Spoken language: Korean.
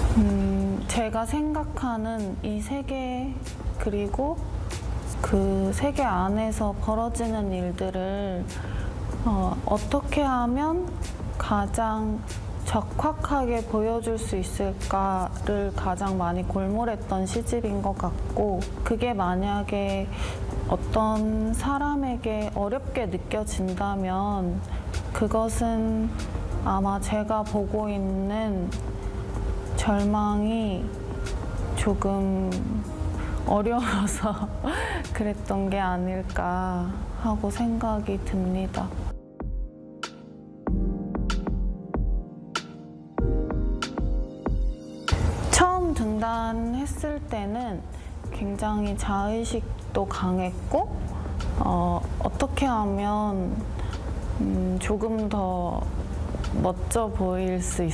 제가 생각하는 이 세계, 그리고 그 세계 안에서 벌어지는 일들을 어떻게 하면 가장 적확하게 보여줄 수 있을까를 가장 많이 골몰했던 시집인 것 같고, 그게 만약에 어떤 사람에게 어렵게 느껴진다면 그것은 아마 제가 보고 있는 절망이 조금 어려워서 그랬던 게 아닐까 하고 생각이 듭니다. 처음 등단했을 때는 굉장히 자의식도 강했고, 어떻게 하면 조금 더 멋져 보일 수